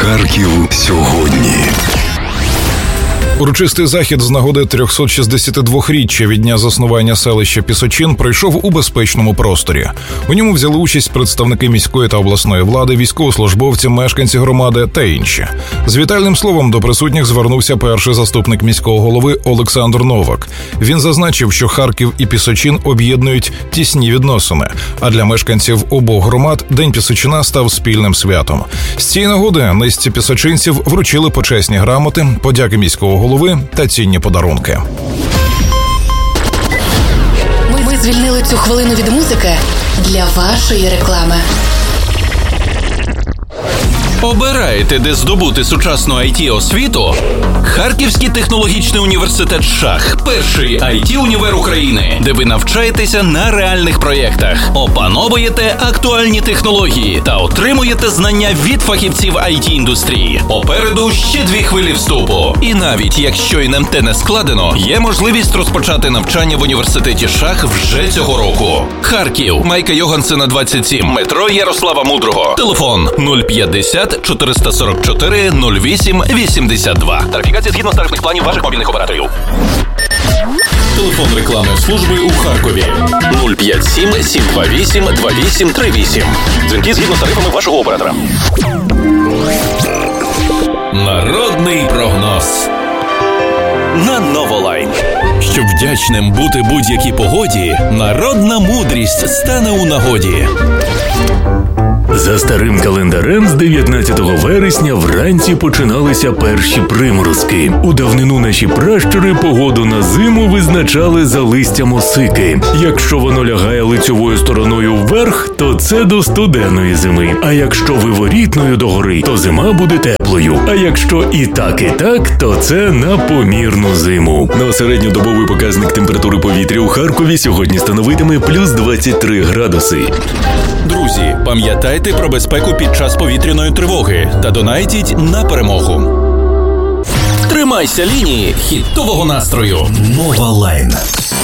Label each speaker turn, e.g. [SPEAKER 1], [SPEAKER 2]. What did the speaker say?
[SPEAKER 1] Харків сьогодні. Урочистий захід з нагоди 362-річчя від дня заснування селища Пісочин пройшов у безпечному просторі. У ньому взяли участь представники міської та обласної влади, військовослужбовці, мешканці громади та інші. З вітальним словом до присутніх звернувся перший заступник міського голови Олександр Новак. Він зазначив, що Харків і Пісочин об'єднують тісні відносини, а для мешканців обох громад День Пісочина став спільним святом. З цієї нагоди низці пісочинців вручили почесні грамоти, подяки міського голови та цінні подарунки.
[SPEAKER 2] Ми звільнили цю хвилину від музики для вашої реклами.
[SPEAKER 3] Обираєте, де здобути сучасну IT-освіту? Харківський технологічний університет ШАХ – перший IT-універ України, де ви навчаєтеся на реальних проєктах, опановуєте актуальні технології та отримуєте знання від фахівців IT-індустрії. Попереду ще 2 хвилі вступу. І навіть якщо НМТ не складено, є можливість розпочати навчання в університеті ШАХ вже цього року. Харків, Майка Йогансена, 27, метро Ярослава Мудрого. Телефон 050 444 08 82. Тарифікація згідно з тарифних планів ваших мобільних операторів. Телефон рекламної служби у Харкові 057 728 2838. Дзвінки згідно з тарифами вашого оператора. Народний прогноз на Новолайн. Щоб вдячним бути будь-якій погоді, народна мудрість стане у нагоді.
[SPEAKER 4] За старим календарем з 19 вересня вранці починалися перші приморозки. У давнину наші пращури погоду на зиму визначали за листям осики. Якщо воно лягає лицьовою стороною вверх, то це до студеної зими. А якщо виворітною догори, то зима буде теплою. А якщо і так, то це на помірну зиму. На середньодобовий показник температури повітря у Харкові сьогодні становитиме плюс 23 градуси.
[SPEAKER 3] Друзі, пам'ятайте про безпеку під час повітряної тривоги та донайтіть на перемогу. Тримайся лінії хітового настрою. Новолайн.